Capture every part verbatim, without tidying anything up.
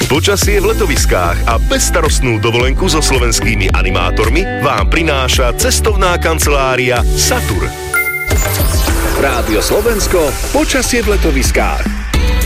Počasie v letoviskách a bezstarostnú dovolenku so slovenskými animátormi vám prináša cestovná kancelária Satur. Rádio Slovensko, počasie v letoviskách.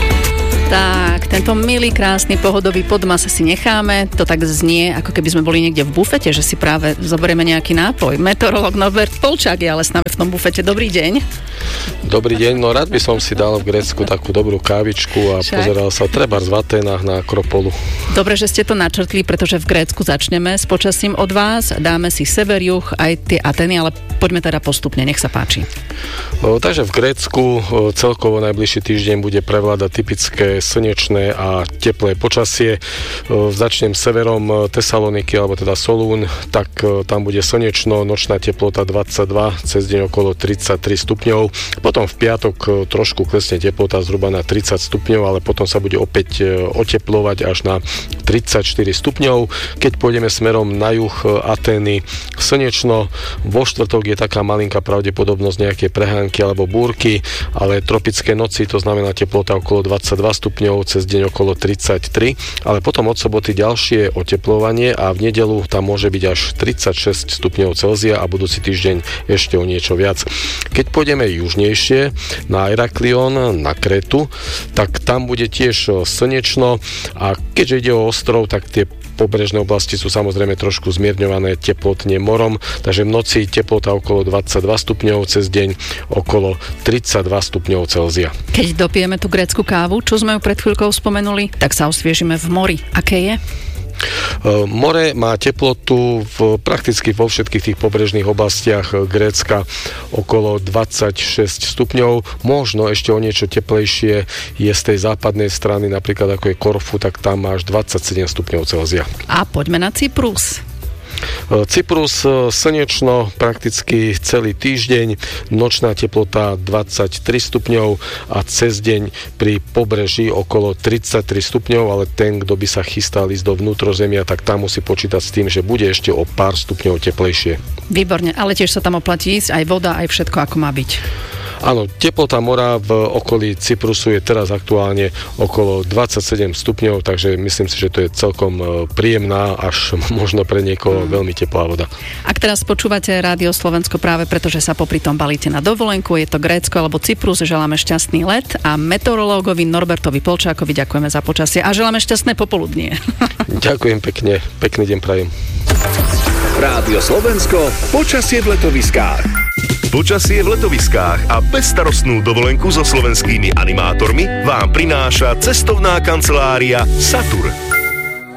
Tak, tento milý, krásny, pohodový podmas si necháme. To tak znie, ako keby sme boli niekde v bufete, že si práve zoberieme nejaký nápoj. Meteorológ Norbert Polčák je ale s nami v tom bufete. Dobrý deň. Dobrý deň, no rád by som si dal v Grécku takú dobrú kávičku a Však. pozeral sa trebárs v Aténach na Akropolu. Dobre, že ste to načrtli, pretože v Grécku začneme s počasím od vás. Dáme si sever, juh, aj tie Atény, ale poďme teda postupne, nech sa páči. O, takže v Grécku o, celkovo najbližší týždeň bude prevládať typické slnečné a teplé počasie. O, začnem severom Tesaloniky, alebo teda Solún, tak o, tam bude slnečno, nočná teplota dvadsaťdva, cez deň okolo tridsaťtri stupňov. Potom v piatok o, trošku klesne teplota zhruba na tridsať stupňov, ale potom sa bude opäť o, oteplovať až na tridsaťštyri stupňov. Keď pôjdeme smerom na juh Atény, slnečno, vo štvrtok je taká malinká pravdepodobnosť nejaké prehánky alebo búrky, ale tropické noci, to znamená teplota okolo dvadsaťdva stupňov, cez deň okolo tridsaťtri, ale potom od soboty ďalšie oteplovanie a v nedeľu tam môže byť až tridsaťšesť stupňov Celzia a budúci týždeň ešte o niečo viac. Keď pôjdeme južnejšie na Heraklion, na Kretu, tak tam bude tiež slnečno a keďže ide o ostrov, tak tie pobrežné oblasti sú samozrejme trošku zmierňované teplotne morom, takže v noci teplota okolo dvadsaťdva stupňov, cez deň okolo tridsaťdva stupňov Celzia. Keď dopijeme tú grécku kávu, čo sme ju pred chvíľkou spomenuli, tak sa osviežime v mori. Aké je? More má teplotu v, prakticky vo všetkých tých pobrežných oblastiach Grécka okolo dvadsaťšesť stupňov. Možno ešte o niečo teplejšie je z tej západnej strany, napríklad ako je Korfu, tak tam má až dvadsaťsedem stupňov Celzia. A poďme na Cyprus. Cyprus slnečno prakticky celý týždeň, nočná teplota dvadsaťtri stupňov a cez deň pri pobreží okolo tridsaťtri stupňov, ale ten, kto by sa chystal ísť do vnútrozemia, tak tam musí počítať s tým, že bude ešte o pár stupňov teplejšie. Výborne, ale tiež sa tam oplatí ísť, aj voda, aj všetko ako má byť. Áno, teplota mora v okolí Cyprusu je teraz aktuálne okolo dvadsaťsedem stupňov, takže myslím si, že to je celkom príjemná, až možno pre niekoho veľmi teplá voda. Ak teraz počúvate Rádio Slovensko práve preto, že sa popri tom balíte na dovolenku, je to Grécko alebo Cyprus, želáme šťastný let a meteorológovi Norbertovi Polčákovi ďakujeme za počasie a želáme šťastné popoludnie. Ďakujem pekne, pekný deň prajem. Rádio Slovensko, počasie v letoviskách. Počasie v letoviskách a bezstarostnú dovolenku so slovenskými animátormi vám prináša cestovná kancelária Satur.